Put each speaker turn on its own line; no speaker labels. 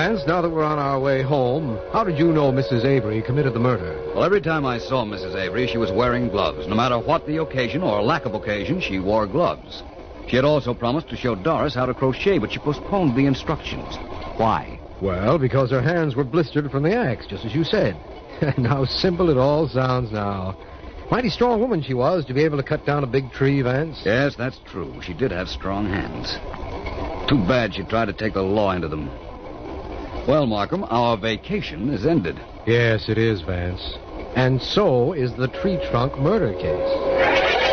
Vance, now that we're on our way home, how did you know Mrs. Avery committed the murder?
Well, every time I saw Mrs. Avery, she was wearing gloves. No matter what the occasion or lack of occasion, she wore gloves. She had also promised to show Doris how to crochet, but she postponed the instructions. Why?
Well, because her hands were blistered from the axe, just as you said. And how simple it all sounds now. Mighty strong woman she was to be able to cut down a big tree, Vance.
Yes, that's true. She did have strong hands. Too bad she tried to take the law into them. Well, Markham, our vacation is ended.
Yes, it is, Vance. And so is the tree trunk murder case.